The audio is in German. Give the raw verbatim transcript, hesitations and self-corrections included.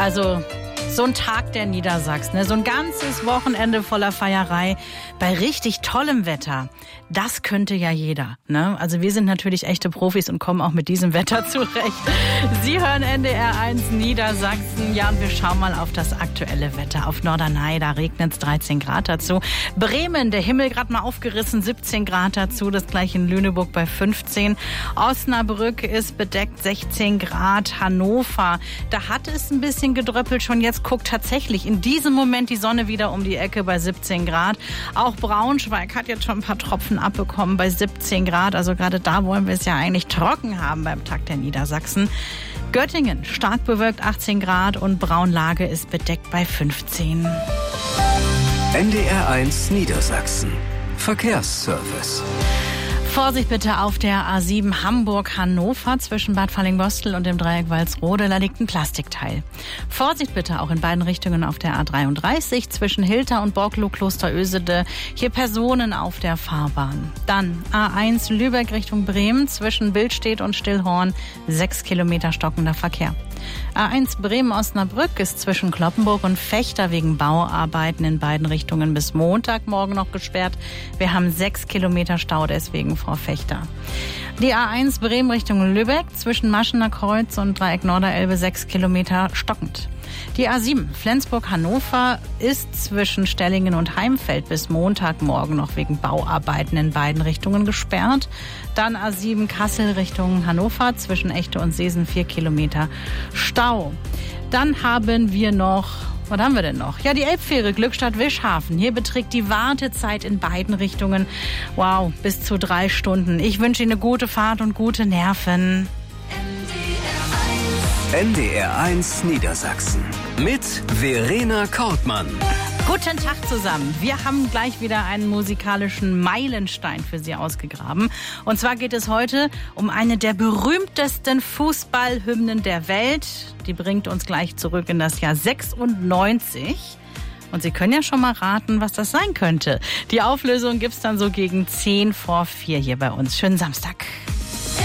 Also so ein Tag der Niedersachsen, ne? So ein ganzes Wochenende voller Feierei bei richtig tollem Wetter. Das könnte ja jeder, ne? Also wir sind natürlich echte Profis und kommen auch mit diesem Wetter zurecht. Sie hören N D R eins Niedersachsen. Ja, und wir schauen mal auf das aktuelle Wetter. Auf Norderney, da regnet es dreizehn Grad dazu. Bremen, der Himmel gerade mal aufgerissen, siebzehn Grad dazu. Das gleiche in Lüneburg bei fünfzehn. Osnabrück ist bedeckt, sechzehn Grad. Hannover, da hat es ein bisschen gedröppelt schon. Jetzt guckt tatsächlich in diesem Moment die Sonne wieder um die Ecke bei siebzehn Grad. Auch Braunschweig hat jetzt schon ein paar Tropfen abbekommen bei siebzehn Grad. Also gerade da wollen wir es ja eigentlich trocken haben beim Tag der Niedersachsen. Göttingen stark bewölkt achtzehn Grad und Braunlage ist bedeckt bei fünfzehn. N D R eins Niedersachsen. Verkehrsservice. Vorsicht bitte auf der A sieben Hamburg-Hannover zwischen Bad Fallingbostel und dem Dreieck Walsrode. Da liegt ein Plastikteil. Vorsicht bitte auch in beiden Richtungen auf der A dreiunddreißig zwischen Hilter und Borklow-Klosterösede. Hier Personen auf der Fahrbahn. Dann A eins Lübeck Richtung Bremen zwischen Billstedt und Stillhorn. Sechs Kilometer stockender Verkehr. A eins Bremen-Osnabrück ist zwischen Cloppenburg und Vechta wegen Bauarbeiten in beiden Richtungen bis Montagmorgen noch gesperrt. Wir haben sechs Kilometer Stau deswegen vor Vechta. Die A eins Bremen Richtung Lübeck zwischen Maschener Kreuz und Dreieck Norderelbe sechs Kilometer stockend. Die A sieben Flensburg-Hannover ist zwischen Stellingen und Heimfeld bis Montagmorgen noch wegen Bauarbeiten in beiden Richtungen gesperrt. Dann A sieben Kassel Richtung Hannover zwischen Echte und Seesen vier Kilometer Stau. Dann haben wir noch, was haben wir denn noch? Ja, die Elbfähre Glückstadt-Wischhafen. Hier beträgt die Wartezeit in beiden Richtungen, wow, bis zu drei Stunden. Ich wünsche Ihnen eine gute Fahrt und gute Nerven. N D R eins Niedersachsen mit Verena Kortmann. Guten Tag zusammen. Wir haben gleich wieder einen musikalischen Meilenstein für Sie ausgegraben. Und zwar geht es heute um eine der berühmtesten Fußballhymnen der Welt. Die bringt uns gleich zurück in das Jahr sechsundneunzig. Und Sie können ja schon mal raten, was das sein könnte. Die Auflösung gibt's dann so gegen zehn vor vier hier bei uns. Schönen Samstag.